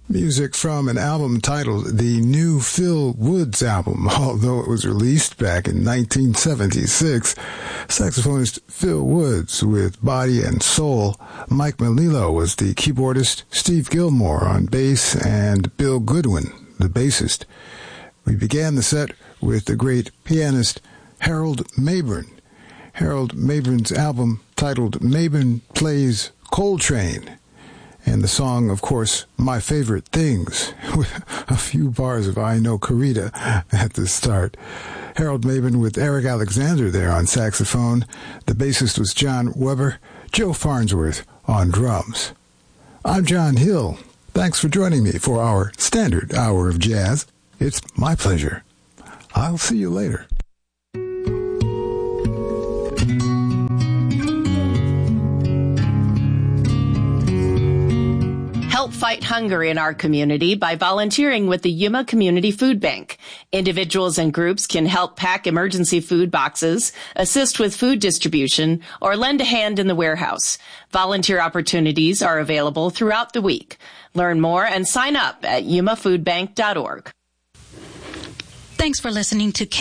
Music from an album titled The New Phil Woods Album. Although it was released back in 1976, saxophonist Phil Woods with Body and Soul. Mike Melillo was the keyboardist, Steve Gilmore on bass, and Bill Goodwin, the bassist. We began the set with the great pianist Harold Mabern. Harold Mabern's album titled Mabern Plays Coltrane. And the song, of course, My Favorite Things, with a few bars of I Know Corita at the start. Harold Mabern with Eric Alexander there on saxophone. The bassist was John Weber, Joe Farnsworth on drums. I'm John Hill. Thanks for joining me for our standard hour of jazz. It's my pleasure. I'll see you later. Help fight hunger in our community by volunteering with the Yuma Community Food Bank. Individuals and groups can help pack emergency food boxes, assist with food distribution, or lend a hand in the warehouse. Volunteer opportunities are available throughout the week. Learn more and sign up at yumafoodbank.org. Thanks for listening to